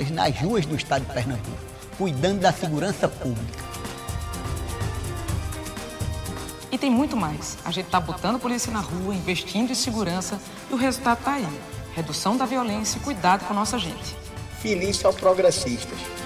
polícias nas ruas do estado de Pernambuco, cuidando da segurança pública. E tem muito mais. A gente está botando polícia na rua, investindo em segurança e o resultado está aí. Redução da violência e cuidado com a nossa gente. Feliz só progressistas.